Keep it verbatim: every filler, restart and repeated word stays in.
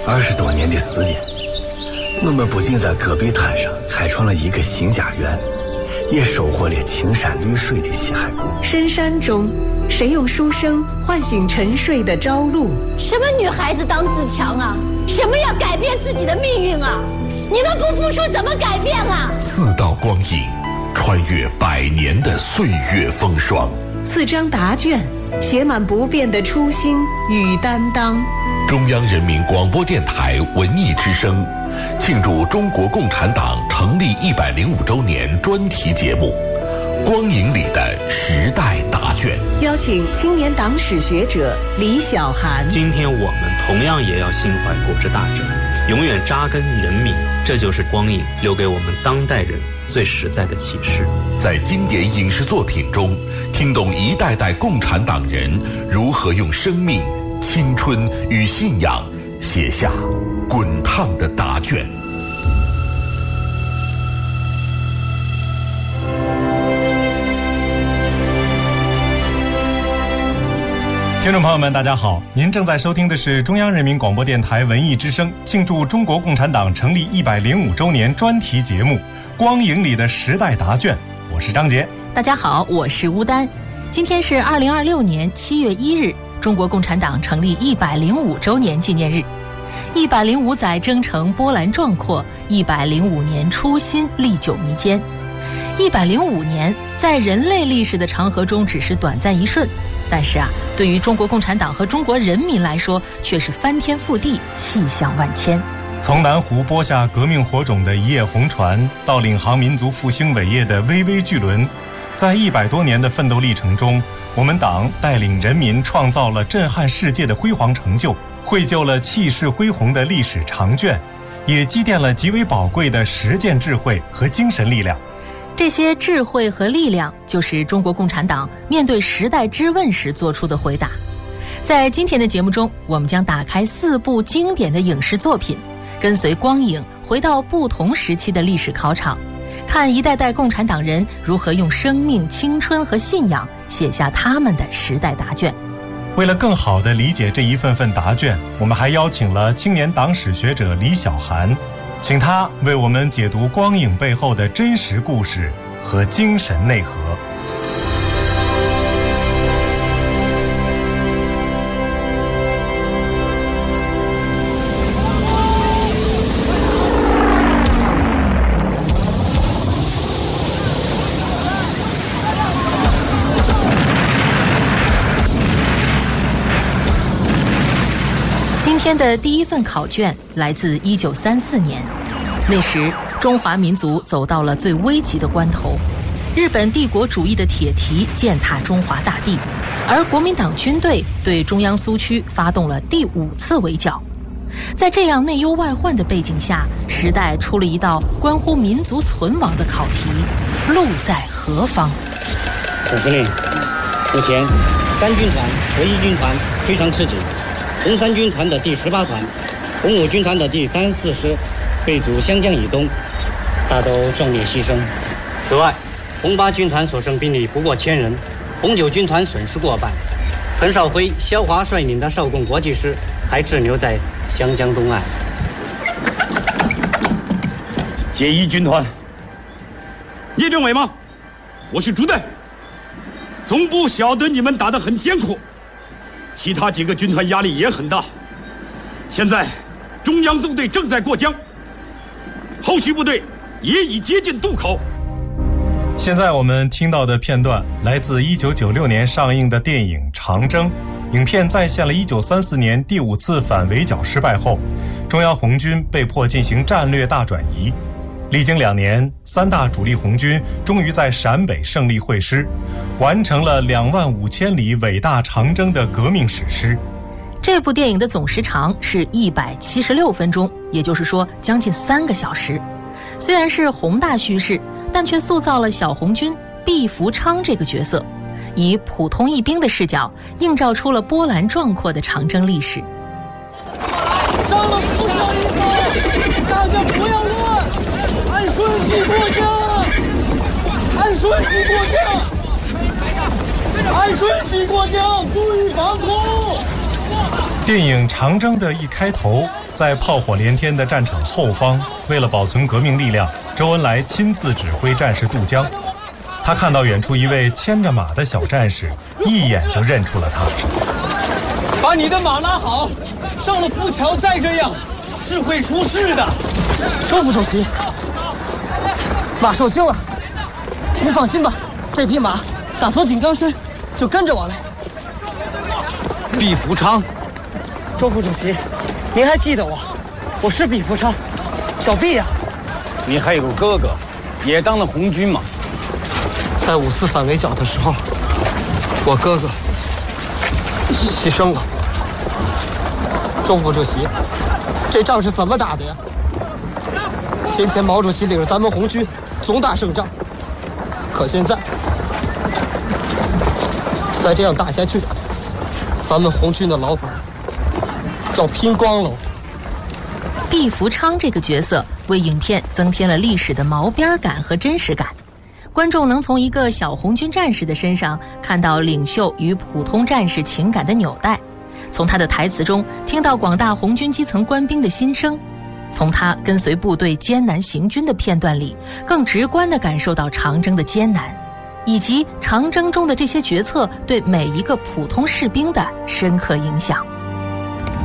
二十多年的时间，我们不仅在戈壁滩上开创了一个新家园，也收获了青山绿水的西海固。 深山中，谁用书声唤醒沉睡的朝露？ 什么女孩子当自强啊？什么要改变自己的命运啊？你们不付出怎么改变啊？ 四道光影，穿越百年的岁月风霜。 四张答卷，写满不变的初心与担当。 中央人民广播电台文艺之声庆祝中国共产党成立一百零五周年专题节目《光影里的时代答卷》， 邀请青年党史学者李小涵。 今天我们同样也要心怀国之大志，永远扎根人民，这就是光影留给我们当代人最实在的启示。 在经典影视作品中，听懂一代代共产党人如何用生命、青春与信仰写下滚烫的答卷。 听众朋友们大家好，您正在收听的是中央人民广播电台文艺之声庆祝中国共产党成立一百零五周年专题节目《光影里的时代答卷》，我是张杰。 大家好，我是乌丹。今天是二零二六年七月一日，中国共产党成立一百零五周年纪念日。一百零五载征程波澜壮阔，一百零五年初心历久弥坚。一百零五年在人类历史的长河中只是短暂一瞬，但是啊，对于中国共产党和中国人民来说，却是翻天覆地，气象万千。 从南湖播下革命火种的一叶红船，到领航民族复兴伟业的巍巍巨轮，在一百多年的奋斗历程中，我们党带领人民创造了震撼世界的辉煌成就，绘就了气势恢宏的历史长卷，也积淀了极为宝贵的实践智慧和精神力量。 这些智慧和力量，就是中国共产党面对时代质问时做出的回答。在今天的节目中，我们将打开四部经典的影视作品，跟随光影回到不同时期的历史考场，看一代代共产党人如何用生命、青春和信仰写下他们的时代答卷。 为了更好地理解这一份份答卷，我们还邀请了青年党史学者李小涵，请他为我们解读光影背后的真实故事和精神内核。 今天的第一份考卷来自一九三四年，那时中华民族走到了最危急的关头，日本帝国主义的铁蹄践踏中华大地，而国民党军队对中央苏区发动了第五次围剿。在这样内忧外患的背景下，时代出了一道关乎民族存亡的考题：路在何方？ 总司令，目前三军团和一军团非常吃紧，红三军团的第十八团、红五军团的第三四师被阻湘江以东，大都壮烈牺牲。此外，红八军团所剩兵力不过千人，红九军团损失过半。陈绍辉、萧华率领的邵贡国际师还滞留在湘江东岸。 解一军团，聂政委吗？我是朱代。总部晓得你们打得很艰苦，其他几个军团压力也很大。现在中央纵队正在过江，后续部队也已接近渡口。 现在我们听到的片段来自一九九六年上映的电影《长征》。影片再现了一九三四年第五次反围剿失败后，中央红军被迫进行战略大转移。历经两年，三大主力红军终于在陕北胜利会师，完成了两万五千里伟大长征的革命史诗。 这部电影的总时长是一百七十六分钟，也就是说将近三个小时。虽然是宏大叙事，但却塑造了小红军毕福昌这个角色，以普通一兵的视角映照出了波澜壮阔的长征历史。 上了不挑一个，大家不要乱，按顺序过江，按顺序过江，按顺序过江，注意防空。 电影《长征》的一开头，在炮火连天的战场后方，为了保存革命力量，周恩来亲自指挥战士渡江。他看到远处一位牵着马的小战士，一眼就认出了他。 把你的马拉好，上了浮桥再这样，是会出事的。 周副首席，马受惊了。您放心吧，这匹马打从井冈山就跟着我来。 毕福昌， 周副主席，您还记得我？我是毕福昌，小毕呀、啊。 你还有个哥哥，也当了红军嘛。 在五四反围剿的时候，我哥哥牺牲了。周副主席，这仗是怎么打的呀？先前毛主席领着咱们红军总打胜仗，可现在再这样打下去，咱们红军的老本要拼光了。 毕福昌这个角色为影片增添了历史的毛边感和真实感，观众能从一个小红军战士的身上看到领袖与普通战士情感的纽带，从他的台词中听到广大红军基层官兵的心声，从他跟随部队艰难行军的片段里，更直观地感受到长征的艰难，以及长征中的这些决策对每一个普通士兵的深刻影响。